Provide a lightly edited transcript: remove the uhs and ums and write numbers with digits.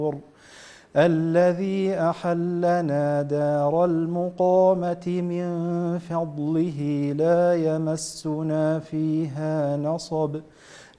الذي أحلنا دار المقامة من فضله لا يمسنا فيها نصب